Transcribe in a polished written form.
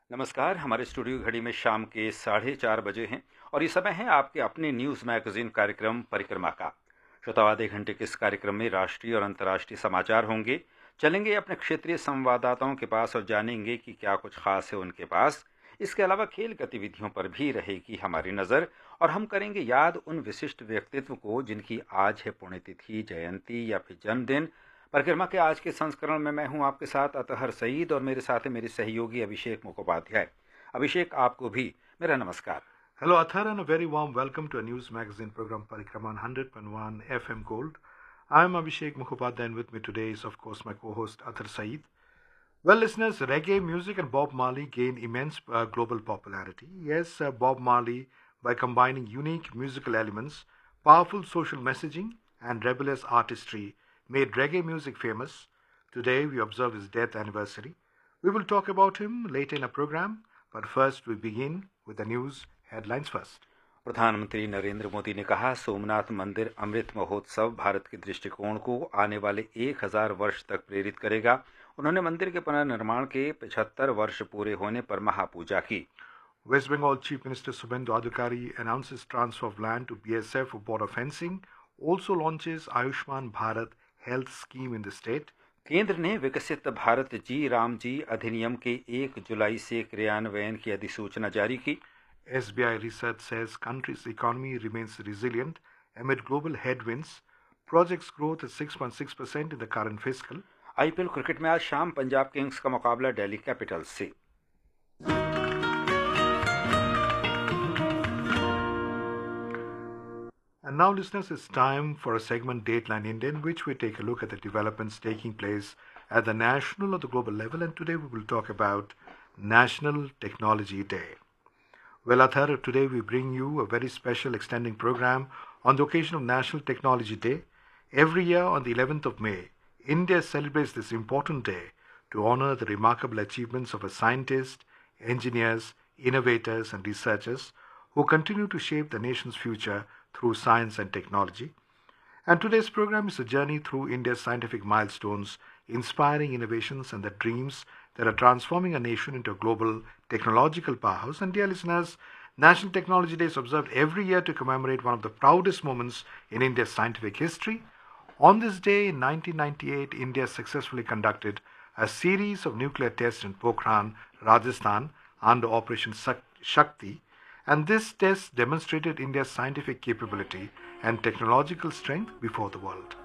नमस्कार। हमारे स्टूडियो घड़ी में शाम के 4:30 बजे हैं और ये समय है आपके अपने न्यूज़ मैगजीन कार्यक्रम परिक्रमा का। श्रोताओ, आधे घंटे के इस कार्यक्रम में राष्ट्रीय और अंतर्राष्ट्रीय समाचार होंगे। चलेंगे अपने क्षेत्रीय संवाददाताओं के पास और जानेंगे कि क्या कुछ खास है उनके पास। इसके अलावा खेल गतिविधियों पर भी रहेगी हमारी नज़र और हम करेंगे याद उन विशिष्ट व्यक्तित्व को जिनकी आज है पुण्यतिथि, जयंती या फिर जन्मदिन। परिक्रमा के आज के संस्करण में मैं हूं आपके साथ अतहर सईद और मेरे साथ है मेरे सहयोगी अभिषेक मुखोपाध्याय। अभिषेक, आपको भी मेरा नमस्कार। Hello, Athar, and a very warm welcome to a news magazine program Parikrama on 100.1 FM Gold. I am Abhishek Mukhopadhyay, and with me today is, of course, my co-host Athar Saeed. Well, listeners, reggae music and Bob Marley gain immense global popularity. Yes, Bob Marley, by combining unique musical elements, powerful social messaging, and rebellious artistry, made reggae music famous. Today, we observe his death anniversary. We will talk about him later in our program, but first, we begin with the news headlines first. प्रधानमंत्री नरेंद्र मोदी ने कहा, सोमनाथ मंदिर अमृत महोत्सव भारत के दृष्टिकोण को आने वाले 1000 वर्ष तक प्रेरित करेगा। उन्होंने मंदिर के पुनर्निर्माण के 75 वर्ष पूरे होने पर महापूजा की। West Bengal Chief Minister Subhendu Adhikari announces transfer of land to BSF for border fencing, also launches Ayushman Bharat health scheme in the state. केंद्र ने विकसित भारत जी राम जी अधिनियम के 1 जुलाई से क्रियान्वयन की अधिसूचना जारी की। SBI research says country's economy remains resilient amid global headwinds. Projects growth is 6.6% in the current fiscal. IPL cricket में आज शाम पंजाब किंग्स का मुकाबला दिल्ली कैपिटल्स से। And now, listeners, it's time for a segment Dateline India, in which we take a look at the developments taking place at the national or the global level. And today we will talk about National Technology Day. Well, Athar, today we bring you a very special extending program on the occasion of National Technology Day. Every year on the 11th of May, India celebrates this important day to honor the remarkable achievements of our scientists, engineers, innovators, and researchers who continue to shape the nation's future through science and technology. And today's program is a journey through India's scientific milestones, inspiring innovations and the dreams that are transforming a nation into a global technological powerhouse. And dear listeners, National Technology Day is observed every year to commemorate one of the proudest moments in India's scientific history. On this day in 1998, India successfully conducted a series of nuclear tests in Pokhran, Rajasthan, under Operation Shakti. And this test demonstrated India's scientific capability and technological strength before the world.